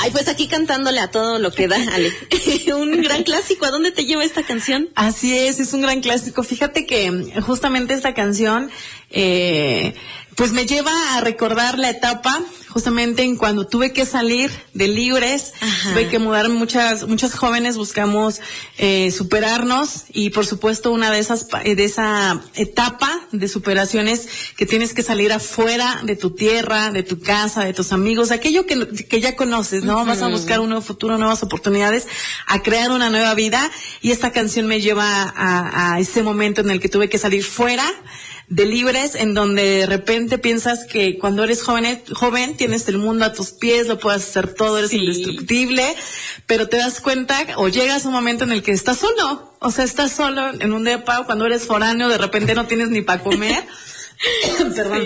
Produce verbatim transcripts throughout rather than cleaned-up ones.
Ay, pues aquí cantándole a todo lo que da, Ale. Un gran clásico. ¿A dónde te lleva esta canción? Así es, es un gran clásico. Fíjate que justamente esta canción, eh, pues me lleva a recordar la etapa justamente en cuando tuve que salir de Libres. Ajá. Tuve que mudarme. Muchas, muchos jóvenes buscamos eh, superarnos, y por supuesto una de esas, de esa etapa de superaciones que tienes que salir afuera de tu tierra, de tu casa, de tus amigos, aquello que, que ya conoces, ¿no? Uh-huh. Vas a buscar un nuevo futuro, nuevas oportunidades, a crear una nueva vida, y esta canción me lleva a, a ese momento en el que tuve que salir fuera de Libres, en donde de repente piensas que cuando eres joven, joven tienes el mundo a tus pies, lo puedes hacer todo, eres sí. indestructible, pero te das cuenta o llegas a un momento en el que estás solo, o sea, estás solo en un depa, cuando eres foráneo de repente no tienes ni para comer. Perdón.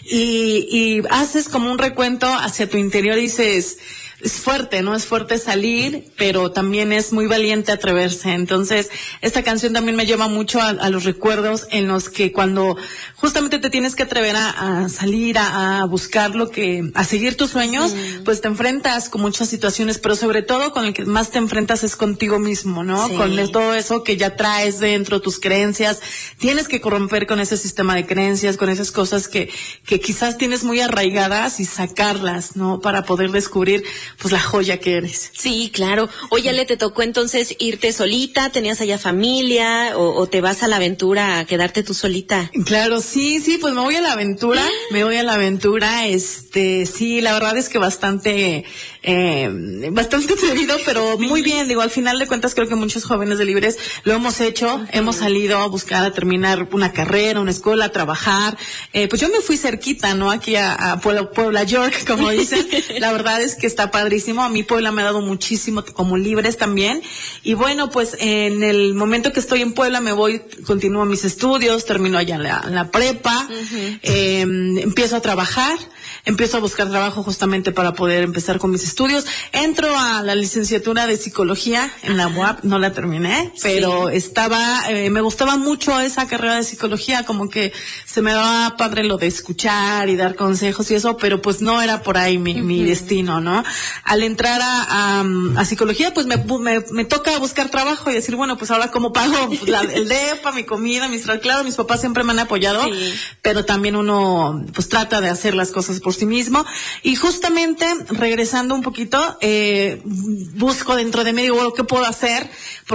Sí. Y, y haces como un recuento hacia tu interior y dices, es fuerte, ¿no? Es fuerte salir, pero también es muy valiente atreverse. Entonces, esta canción también me lleva mucho a, a los recuerdos en los que cuando justamente te tienes que atrever a, a salir, a, a buscar lo que, a seguir tus sueños, mm. pues te enfrentas con muchas situaciones, pero sobre todo con el que más te enfrentas es contigo mismo, ¿no? Sí. Con el, todo eso que ya traes dentro, tus creencias. Tienes que corromper con ese sistema de creencias, con esas cosas que, que quizás tienes muy arraigadas, y sacarlas, ¿no? Para poder descubrir pues la joya que eres. Sí, claro. Oye, Ale, ¿te tocó entonces irte solita? ¿Tenías allá familia? ¿O, o te vas a la aventura a quedarte tú solita? Claro, sí, sí, pues me voy a la aventura, me voy a la aventura, este, sí, la verdad es que bastante, eh, bastante atrevido, pero muy bien, digo, al final de cuentas creo que muchos jóvenes de Libres lo hemos hecho, uh-huh. hemos salido a buscar, a terminar una carrera, una escuela, a trabajar, eh, pues yo me fui cerquita, ¿no? Aquí a, a Puebla, Puebla, York, como dicen, la verdad es que está padrísimo, a mi Puebla me ha dado muchísimo, como Libres también, y bueno, pues en el momento que estoy en Puebla me voy, continúo mis estudios, termino allá en la, en la prepa, uh-huh. eh, empiezo a trabajar, empiezo a buscar trabajo justamente para poder empezar con mis estudios, entro a la licenciatura de psicología en la U A P, no la terminé, pero sí. estaba, eh, me gustaba mucho esa carrera de psicología, como que se me daba padre lo de escuchar y dar consejos y eso, pero pues no era por ahí mi, uh-huh. mi destino, ¿no? Al entrar a, a, a psicología, pues me, me, me toca buscar trabajo y decir, bueno, pues ahora cómo pago la, el depa, mi comida, mis claro, mis papás siempre me han apoyado, sí. pero también uno pues trata de hacer las cosas por sí mismo, y justamente regresando un poquito, eh, busco dentro de mí, digo, bueno, ¿qué puedo hacer?